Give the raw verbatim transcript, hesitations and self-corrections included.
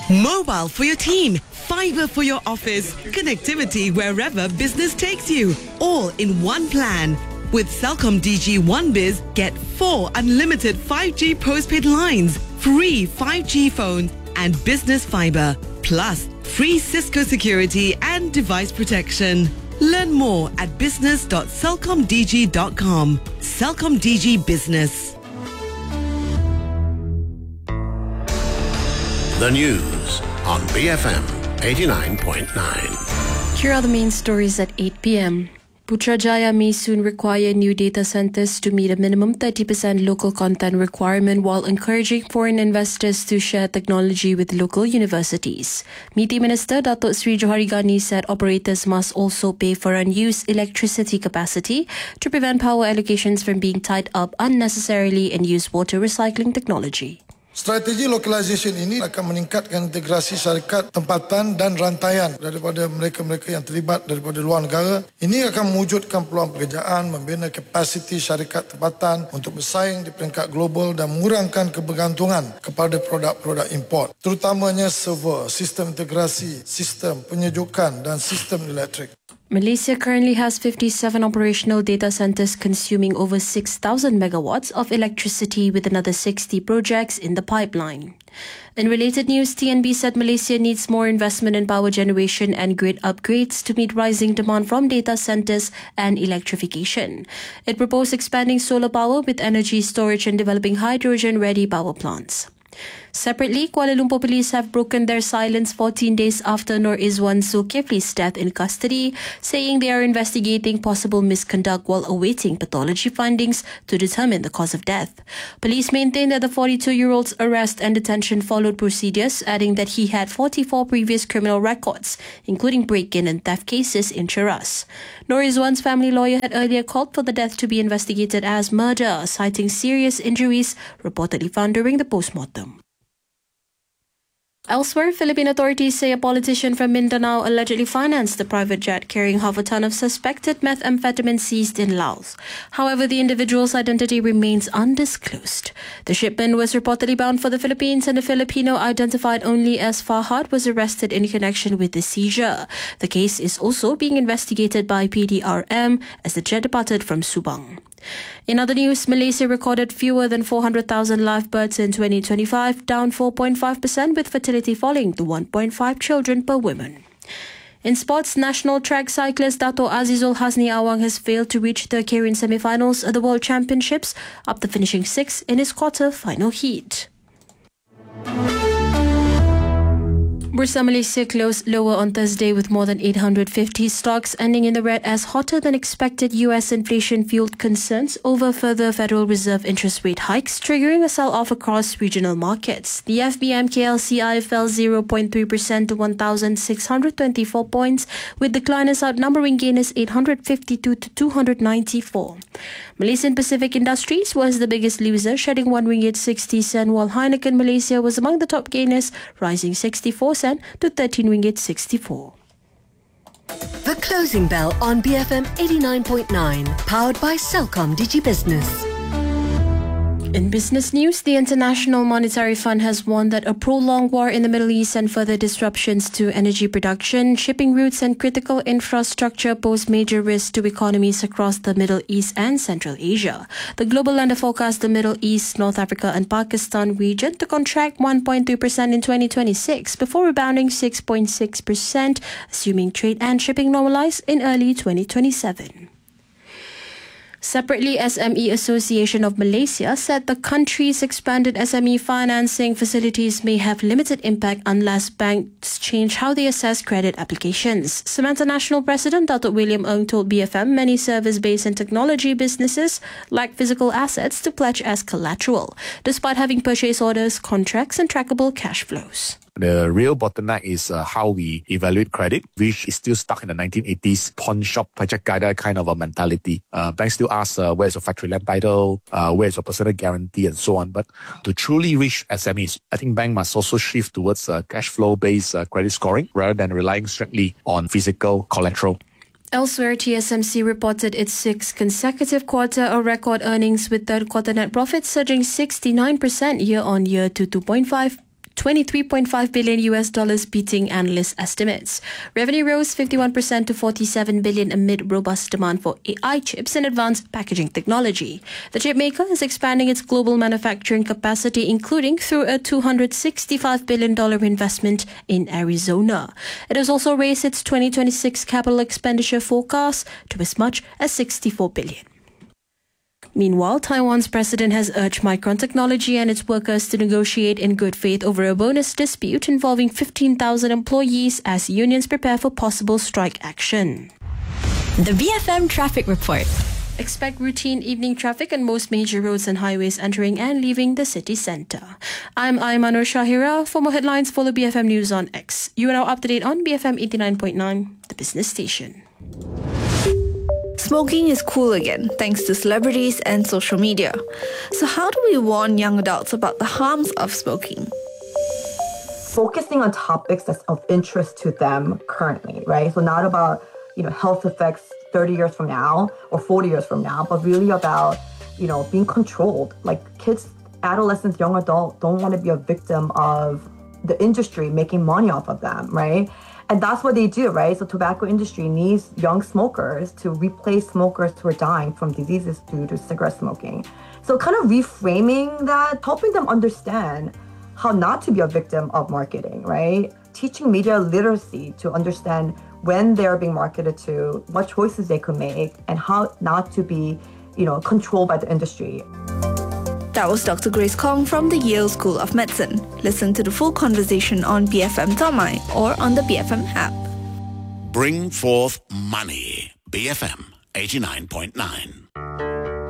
Mobile for your team, fiber for your office, connectivity wherever business takes you. All in one plan. With Celcom D G One Biz, get four unlimited five G postpaid lines, free five G phones and business fiber, plus free Cisco security and device protection. Learn more at business dot celcom d g dot com. Celcom D G Business. The news on B F M eighty-nine point nine. Here are the main stories at eight p.m. Putrajaya may soon require new data centers to meet a minimum thirty percent local content requirement while encouraging foreign investors to share technology with local universities. Meeting Minister Datuk Sri Johari Ghani said operators must also pay for unused electricity capacity to prevent power allocations from being tied up unnecessarily and use water recycling technology. Strategi localization ini akan meningkatkan integrasi syarikat tempatan dan rantaian daripada mereka-mereka yang terlibat daripada luar negara. Ini akan mewujudkan peluang pekerjaan, membina kapasiti syarikat tempatan untuk bersaing di peringkat global dan mengurangkan kebergantungan kepada produk-produk import, terutamanya server, sistem integrasi, sistem penyejukan dan sistem elektrik. Malaysia currently has fifty-seven operational data centers consuming over six thousand megawatts of electricity with another sixty projects in the pipeline. In related news, T N B said Malaysia needs more investment in power generation and grid upgrades to meet rising demand from data centers and electrification. It proposed expanding solar power with energy storage and developing hydrogen-ready power plants. Separately, Kuala Lumpur police have broken their silence fourteen days after Nur Izwan Zulkifli's death in custody, saying they are investigating possible misconduct while awaiting pathology findings to determine the cause of death. Police maintain that the forty-two-year-old's arrest and detention followed procedures, adding that he had forty-four previous criminal records, including break-in and theft cases in Cheras. Nur Izwan's family lawyer had earlier called for the death to be investigated as murder, citing serious injuries reportedly found during the post-mortem. Elsewhere, Philippine authorities say a politician from Mindanao allegedly financed the private jet carrying half a ton of suspected methamphetamine seized in Laos. However, the individual's identity remains undisclosed. The shipment was reportedly bound for the Philippines, and a Filipino identified only as Fahad was arrested in connection with the seizure. The case is also being investigated by P D R M as the jet departed from Subang. In other news, Malaysia recorded fewer than four hundred thousand live births in twenty twenty-five, down four point five percent, with fertility falling to one point five children per woman. In sports, national track cyclist Dato' Azizul Hasni Awang has failed to reach the Keirin semi-finals at the World Championships after finishing sixth in his quarter-final heat. Bursa Malaysia closed lower on Thursday with more than eight hundred fifty stocks ending in the red as hotter than expected U S inflation-fueled concerns over further Federal Reserve interest rate hikes, triggering a sell-off across regional markets. The F B M K L C I fell zero point three percent to one thousand six hundred twenty-four points, with decliners outnumbering gainers eight hundred fifty-two to two hundred ninety-four. Malaysian Pacific Industries was the biggest loser, shedding one ringgit sixty cent, while Heineken Malaysia was among the top gainers, rising sixty-four cents to thirteen ringgit sixty-four. The Closing Bell on B F M eighty-nine point nine, powered by Celcom Digi Business. In business news, the International Monetary Fund has warned that a prolonged war in the Middle East and further disruptions to energy production, shipping routes and critical infrastructure pose major risks to economies across the Middle East and Central Asia. The global lender forecast the Middle East, North Africa and Pakistan region to contract one point three percent in twenty twenty-six before rebounding six point six percent, assuming trade and shipping normalize in early twenty twenty-seven. Separately, S M E Association of Malaysia said the country's expanded S M E financing facilities may have limited impact unless banks change how they assess credit applications. Samantha National President Datuk William Ng told B F M many service-based and technology businesses lack physical assets to pledge as collateral, despite having purchase orders, contracts and trackable cash flows. The real bottleneck is uh, how we evaluate credit, which is still stuck in the nineteen eighties pawn shop project guide kind of a mentality. Uh, banks still ask uh, where's your factory land title, uh, where's your personal guarantee and so on. But to truly reach S M Es, I think bank must also shift towards uh, cash flow-based uh, credit scoring rather than relying strictly on physical collateral. Elsewhere, T S M C reported its sixth consecutive quarter of record earnings, with third quarter net profits surging sixty-nine percent year-on-year to two point five twenty-three point five billion U S dollars, beating analyst estimates. Revenue rose fifty-one percent to forty-seven billion amid robust demand for A I chips and advanced packaging technology. The chip maker is expanding its global manufacturing capacity, including through a two hundred sixty-five billion dollars investment in Arizona. It has also raised its twenty twenty-six capital expenditure forecast to as much as sixty-four billion dollars. Meanwhile, Taiwan's president has urged Micron Technology and its workers to negotiate in good faith over a bonus dispute involving fifteen thousand employees as unions prepare for possible strike action. The B F M Traffic Report. Expect routine evening traffic on most major roads and highways entering and leaving the city centre. I'm Aymanur Shahira. For more headlines, follow B F M News on X. You are now up to date on B F M eighty-nine point nine, the business station. Smoking is cool again, thanks to celebrities and social media. So how do we warn young adults about the harms of smoking? Focusing on topics that's of interest to them currently, right? So not about, you know, health effects thirty years from now or forty years from now, but really about, you know, being controlled. Like kids, adolescents, young adults don't want to be a victim of the industry making money off of them, right? And that's what they do, right? So tobacco industry needs young smokers to replace smokers who are dying from diseases due to cigarette smoking. So kind of reframing that, helping them understand how not to be a victim of marketing, right? Teaching media literacy to understand when they're being marketed to, what choices they could make, and how not to be, you know, controlled by the industry. That was Doctor Grace Kong from the Yale School of Medicine. Listen to the full conversation on B F M dot my or on the B F M app. Bring forth money. B F M eighty-nine point nine.